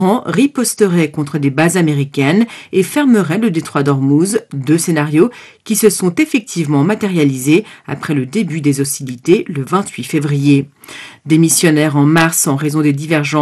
riposterait contre des bases américaines et fermerait le détroit d'Ormuz, deux scénarios qui se sont effectivement matérialisés après le début des hostilités le 28 février. Démissionnaire en mars en raison des divergences